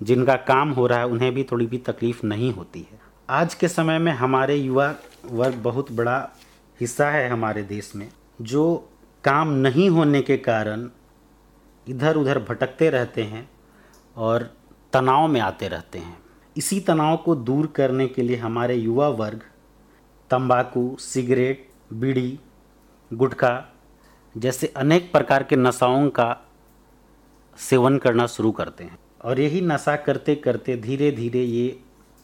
जिनका काम हो रहा है उन्हें भी थोड़ी भी तकलीफ नहीं होती है। आज के समय में हमारे युवा वर्ग बहुत बड़ा हिस्सा है हमारे देश में, जो काम नहीं होने के कारण इधर उधर भटकते रहते हैं और तनाव में आते रहते हैं। इसी तनाव को दूर करने के लिए हमारे युवा वर्ग तंबाकू, सिगरेट, बीड़ी, गुटखा जैसे अनेक प्रकार के नशाओं का सेवन करना शुरू करते हैं और यही नशा करते करते धीरे धीरे ये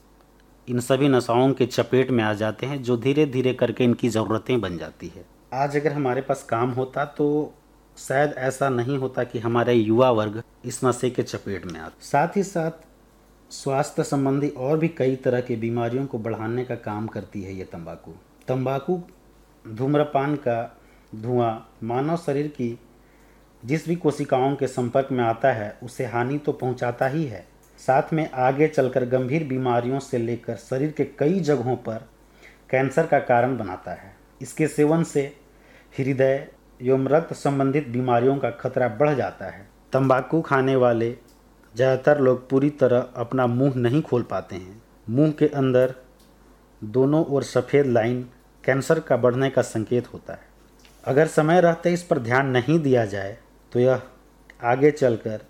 इन सभी नशाओं के चपेट में आ जाते हैं, जो धीरे धीरे करके इनकी ज़रूरतें बन जाती है। आज अगर हमारे पास काम होता तो शायद ऐसा नहीं होता कि हमारे युवा वर्ग इस नशे के चपेट में आता। साथ ही साथ स्वास्थ्य संबंधी और भी कई तरह की बीमारियों को बढ़ाने का काम करती है ये तंबाकू। धूम्रपान का धुआं मानव शरीर की जिस भी कोशिकाओं के संपर्क में आता है उसे हानि तो पहुंचाता ही है, साथ में आगे चलकर गंभीर बीमारियों से लेकर शरीर के कई जगहों पर कैंसर का कारण बनाता है। इसके सेवन से हृदय एवं रक्त संबंधित बीमारियों का खतरा बढ़ जाता है। तंबाकू खाने वाले ज़्यादातर लोग पूरी तरह अपना मुंह नहीं खोल पाते हैं। मुंह के अंदर दोनों ओर सफ़ेद लाइन कैंसर का बढ़ने का संकेत होता है। अगर समय रहते इस पर ध्यान नहीं दिया जाए तो यह आगे चलकर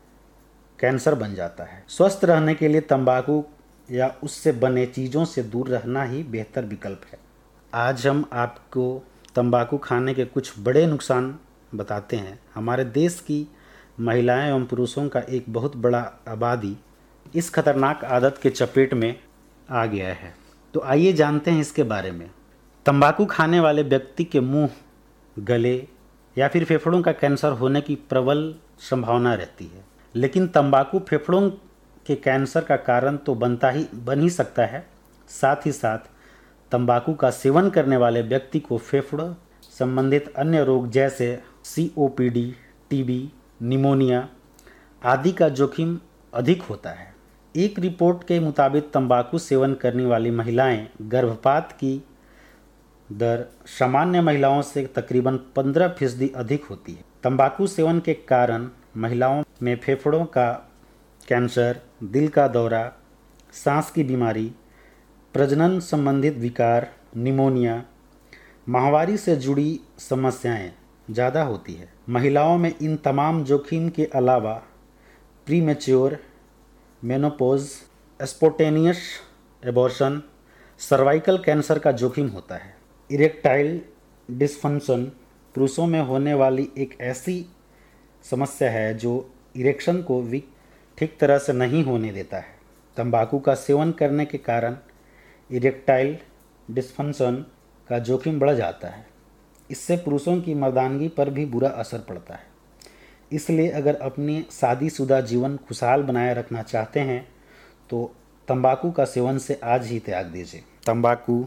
कैंसर बन जाता है। स्वस्थ रहने के लिए तंबाकू या उससे बने चीज़ों से दूर रहना ही बेहतर विकल्प है। आज हम आपको तंबाकू खाने के कुछ बड़े नुकसान बताते हैं। हमारे देश की महिलाएं एवं पुरुषों का एक बहुत बड़ा आबादी इस खतरनाक आदत के चपेट में आ गया है। तो आइए जानते हैं इसके बारे में। तंबाकू खाने वाले व्यक्ति के मुंह, गले या फिर फेफड़ों का कैंसर होने की प्रबल संभावना रहती है, लेकिन तंबाकू फेफड़ों के कैंसर का कारण तो बन ही सकता है। साथ ही साथ तंबाकू का सेवन करने वाले व्यक्ति को फेफड़ों संबंधित अन्य रोग जैसे COPD, TB, निमोनिया आदि का जोखिम अधिक होता है। एक रिपोर्ट के मुताबिक तंबाकू सेवन करने वाली महिलाएं गर्भपात की दर सामान्य महिलाओं से तकरीबन 15% अधिक होती है। तंबाकू सेवन के कारण महिलाओं में फेफड़ों का कैंसर, दिल का दौरा, सांस की बीमारी, प्रजनन संबंधित विकार, निमोनिया, माहवारी से जुड़ी समस्याएं ज़्यादा होती है। महिलाओं में इन तमाम जोखिम के अलावा premature menopause, spontaneous abortion, cervical cancer का जोखिम होता है। इरेक्टाइल डिसफंक्शन पुरुषों में होने वाली एक ऐसी समस्या है जो इरेक्शन को ठीक तरह से नहीं होने देता है। तंबाकू का सेवन करने के कारण इरेक्टाइल डिसफंक्शन का जोखिम बढ़ जाता है। इससे पुरुषों की मर्दानगी पर भी बुरा असर पड़ता है। इसलिए अगर अपनी शादीशुदा जीवन खुशहाल बनाए रखना चाहते हैं तो तंबाकू का सेवन से आज ही त्याग दीजिए। तंबाकू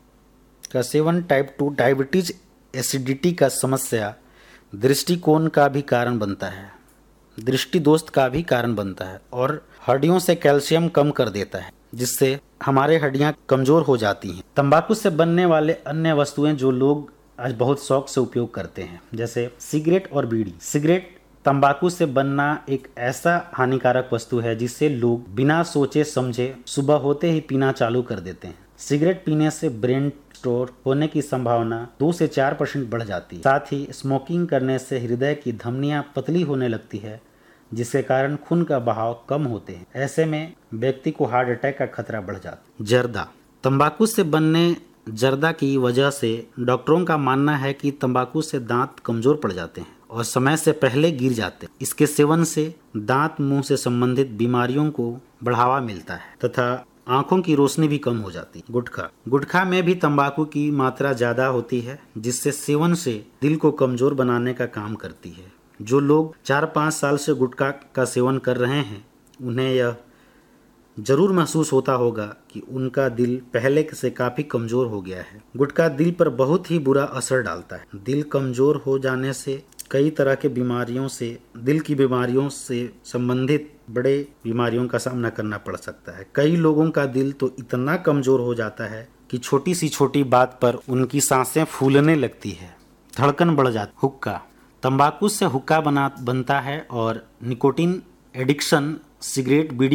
का सेवन टाइप 2 डायबिटीज, एसिडिटी का समस्या, दृष्टिकोण का भी कारण बनता है, दृष्टि दोष का भी कारण बनता है और हड्डियों से कैल्शियम कम कर देता है, जिससे हमारे हड्डियां कमज़ोर हो जाती हैं। तंबाकू से बनने वाले अन्य वस्तुएं जो लोग आज बहुत शौक से उपयोग करते हैं, जैसे सिगरेट और बीड़ी। सिगरेट तंबाकू से बनना एक ऐसा हानिकारक वस्तु है जिसे लोग बिना सोचे समझे सुबह होते ही पीना चालू कर देते हैं। सिगरेट पीने से ब्रेन स्ट्रोक होने की संभावना 2 से 4% बढ़ जाती है। साथ ही स्मोकिंग करने से हृदय की धमनियां पतली होने लगती है, जिसके कारण खून का बहाव कम होते हैं। ऐसे में व्यक्ति को हार्ट अटैक का खतरा बढ़ जाता है। जर्दा। तंबाकू से बनने जर्दा की वजह से डॉक्टरों का मानना है कि तंबाकू से दांत कमजोर पड़ जाते हैं और समय से पहले गिर जाते हैं। इसके सेवन से दांत मुंह से संबंधित बीमारियों को बढ़ावा मिलता है तथा आंखों की रोशनी भी कम हो जाती है। गुटखा में भी तंबाकू की मात्रा ज़्यादा होती है, जिससे सेवन से दिल को कमजोर बनाने का काम करती है। जो लोग 4-5 साल से गुटखा का सेवन कर रहे हैं उन्हें यह जरूर महसूस होता होगा कि उनका दिल पहले से काफ़ी कमज़ोर हो गया है। गुटखा दिल पर बहुत ही बुरा असर डालता है। दिल कमज़ोर हो जाने से कई तरह के बीमारियों से, दिल की बीमारियों से संबंधित बड़े बीमारियों का सामना करना पड़ सकता है। कई लोगों का दिल तो इतना कमज़ोर हो जाता है कि छोटी सी छोटी बात पर उनकी सांसें फूलने लगती है, धड़कन बढ़ जाती। हुक्का। तंबाकू से हुक्का बनता है और निकोटीन एडिक्शन सिगरेट, बीड़ी